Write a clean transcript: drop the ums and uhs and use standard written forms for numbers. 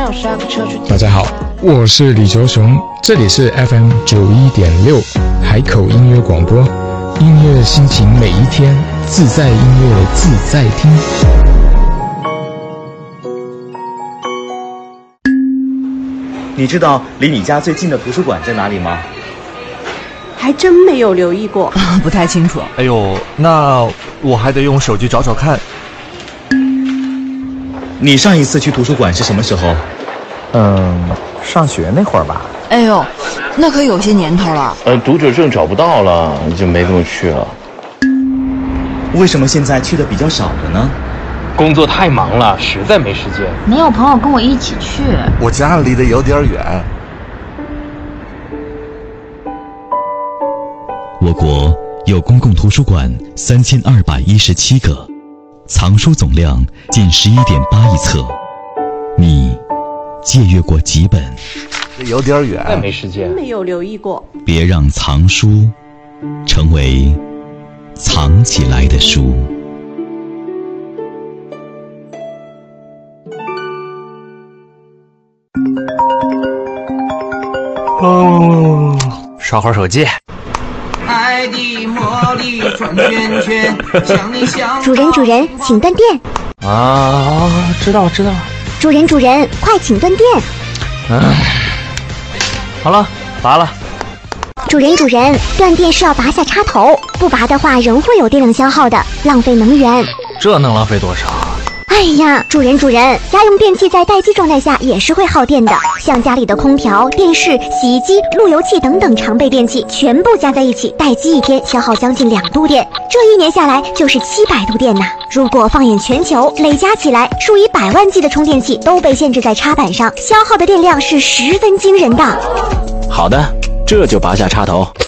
大家好，我是李卓雄，这里是 FM 91.6海口音乐广播，音乐心情每一天，自在音乐自在听。 你知道离你家最近的图书馆在哪里吗？ 还真没有留意过， 不太清楚。 哎呦，那我还得用手机找找看。 你上一次去图书馆是什么时候？ 上学那会儿吧。 哎呦，那可有些年头了。 读者证找不到了，就没怎么去了。 为什么现在去的比较少了呢？ 工作太忙了，实在没时间。 没有朋友跟我一起去。 我家离得有点远。 我国有公共图书馆3217个，藏书总量近11.8亿册。你借阅过几本？ 有点远， 再没时间。 没有留意过。 别让藏书成为藏起来的书。 刷会儿手机。 爱的魔力转圈圈，像你像主人，请断电。 啊，知道。 主人，快请断电。 好了，拔了。 主人，断电是要拔下插头，不拔的话仍会有电量消耗的，浪费能源。 这能浪费多少？ 哎呀，主人，家用电器在待机状态下也是会耗电的，像家里的空调、电视、洗衣机、路由器等等常备电器，全部加在一起，待机一天消耗将近2度电，这1年下来就是700度电呐。如果放眼全球，累加起来，数以百万计的充电器都被限制在插板上，消耗的电量是十分惊人的。 好的，这就拔下插头。